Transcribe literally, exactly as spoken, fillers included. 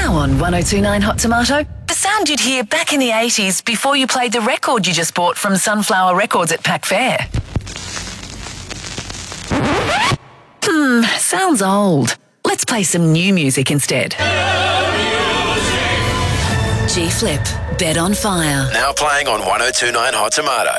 Now on one oh two point nine Hot Tomato, the sound you'd hear back in the eighties before you played the record you just bought from Sunflower Records at Pack Fair. Hmm, sounds old. Let's play some new music instead. G-Flip, Bed on Fire. Now playing on one oh two point nine Hot Tomato.